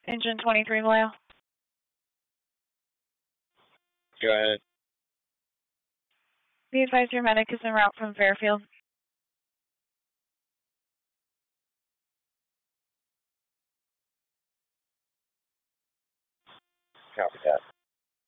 Engine 23 Malaya. Go ahead. Be advised your medic is en route from Fairfield. Copy that.